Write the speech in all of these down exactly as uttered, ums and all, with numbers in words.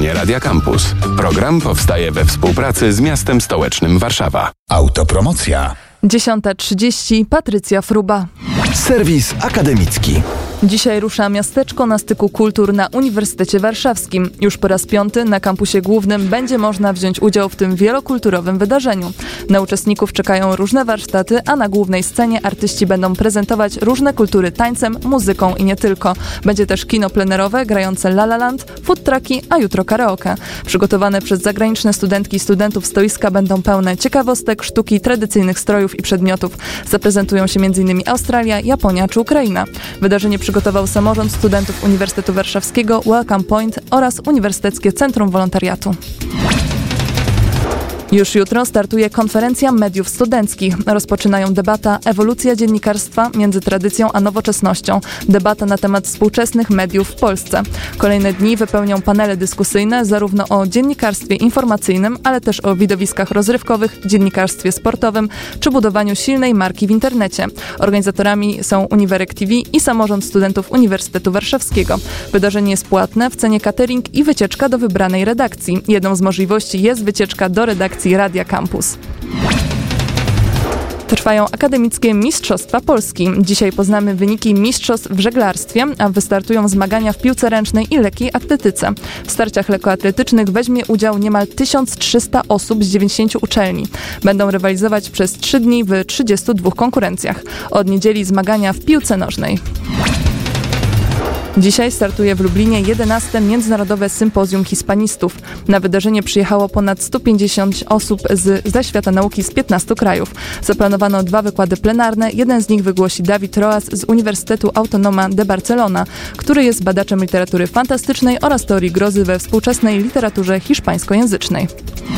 antenie Radia Campus. Program powstaje we współpracy z miastem stołecznym Warszawa. Autopromocja. dziesiąta trzydzieści. Patrycja Fruba. Serwis akademicki. Dzisiaj rusza Miasteczko na styku kultur na Uniwersytecie Warszawskim. Już po raz piąty na kampusie głównym będzie można wziąć udział w tym wielokulturowym wydarzeniu. Na uczestników czekają różne warsztaty, a na głównej scenie artyści będą prezentować różne kultury tańcem, muzyką i nie tylko. Będzie też kino plenerowe grające La La Land, food trucki, a jutro karaoke. Przygotowane przez zagraniczne studentki i studentów stoiska będą pełne ciekawostek, sztuki, tradycyjnych strojów i przedmiotów. Zaprezentują się m.in. Australia, Japonia czy Ukraina. Wydarzenie przygotował samorząd studentów Uniwersytetu Warszawskiego, Welcome Point oraz Uniwersyteckie Centrum Wolontariatu. Już jutro startuje konferencja mediów studenckich. Rozpoczynają debata Ewolucja dziennikarstwa między tradycją a nowoczesnością. Debata na temat współczesnych mediów w Polsce. Kolejne dni wypełnią panele dyskusyjne zarówno o dziennikarstwie informacyjnym, ale też o widowiskach rozrywkowych, dziennikarstwie sportowym czy budowaniu silnej marki w internecie. Organizatorami są Uniwerek T V i samorząd studentów Uniwersytetu Warszawskiego. Wydarzenie jest płatne, w cenie catering i wycieczka do wybranej redakcji. Jedną z możliwości jest wycieczka do redakcji Radia Campus. Trwają akademickie Mistrzostwa Polski. Dzisiaj poznamy wyniki mistrzostw w żeglarstwie, a wystartują zmagania w piłce ręcznej i lekkiej atletyce. W starciach lekkoatletycznych weźmie udział niemal tysiąc trzysta osób z dziewięćdziesięciu uczelni. Będą rywalizować przez trzy dni w trzydziestu dwóch konkurencjach. Od niedzieli zmagania w piłce nożnej. Dzisiaj startuje w Lublinie jedenaste Międzynarodowe Sympozjum Hispanistów. Na wydarzenie przyjechało ponad sto pięćdziesiąt osób z, ze świata nauki z piętnastu krajów. Zaplanowano dwa wykłady plenarne. Jeden z nich wygłosi David Roas z Uniwersytetu Autonoma de Barcelona, który jest badaczem literatury fantastycznej oraz teorii grozy we współczesnej literaturze hiszpańskojęzycznej.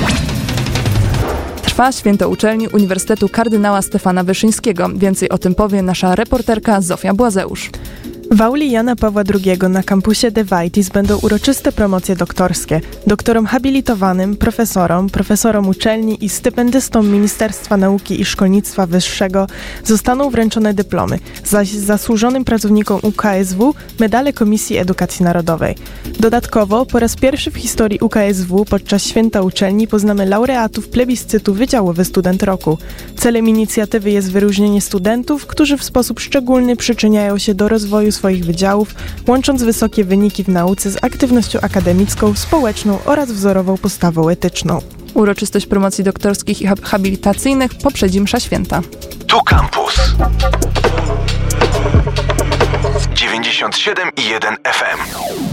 Trwa święto uczelni Uniwersytetu Kardynała Stefana Wyszyńskiego. Więcej o tym powie nasza reporterka Zofia Błazeusz. W auli Jana Pawła drugiego na kampusie De Vitis będą uroczyste promocje doktorskie. Doktorom habilitowanym, profesorom, profesorom uczelni i stypendystom Ministerstwa Nauki i Szkolnictwa Wyższego zostaną wręczone dyplomy, zaś zasłużonym pracownikom U K S W medale Komisji Edukacji Narodowej. Dodatkowo po raz pierwszy w historii U K S W podczas święta uczelni poznamy laureatów plebiscytu Wydziałowy Student Roku. Celem inicjatywy jest wyróżnienie studentów, którzy w sposób szczególny przyczyniają się do rozwoju swoich wydziałów, łącząc wysokie wyniki w nauce z aktywnością akademicką, społeczną oraz wzorową postawą etyczną. Uroczystość promocji doktorskich i habilitacyjnych poprzedzi msza święta. Tu Campus. dziewięćdziesiąt siedem i jeden F M.